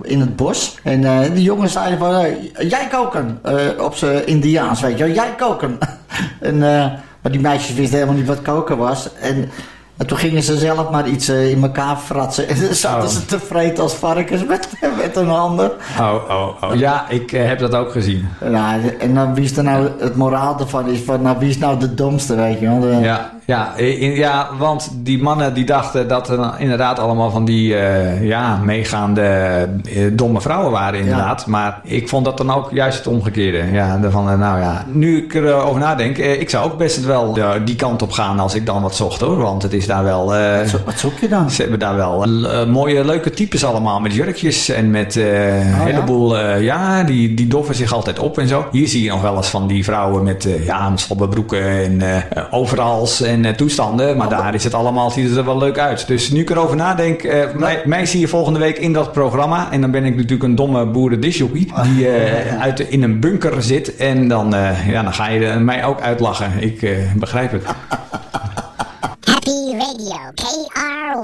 in het bos. En die jongens zeiden van, jij koken. Op z'n Indiaans, weet je wel. Jij koken. En, maar die meisjes wisten helemaal niet wat koken was. En toen gingen ze zelf maar iets in elkaar fratsen. En dan zaten ze te vreten als varkens met hun handen. Ja, ik heb dat ook gezien. Nou, en dan wie is er nou het moraal ervan is van, nou wie is nou de domste, weet je wel. Ja, want die mannen die dachten dat er inderdaad allemaal van die meegaande domme vrouwen waren inderdaad. Ja. Maar ik vond dat dan ook juist het omgekeerde. Ja, nu ik erover nadenk, ik zou ook best wel die kant op gaan als ik dan wat zocht hoor. Want het is daar wel... wat zoek je dan? Ze hebben daar wel mooie leuke types allemaal met jurkjes en met een heleboel... die doffen zich altijd op en zo. Hier zie je nog wel eens van die vrouwen met slobberbroeken en overals en toestanden. Maar daar is het allemaal, ziet het er wel leuk uit. Dus nu ik erover nadenk, mij zie je volgende week in dat programma. En dan ben ik natuurlijk een domme boerendisjockey die in een bunker zit. En dan ga je mij ook uitlachen. Ik begrijp het. Happy Radio, KROY.